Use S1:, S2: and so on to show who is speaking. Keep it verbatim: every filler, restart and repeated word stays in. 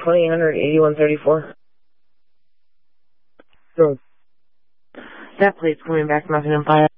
S1: twenty-eight hundred, eighty-one thirty-four.
S2: Good.
S1: That plate's coming back, nothing in fire.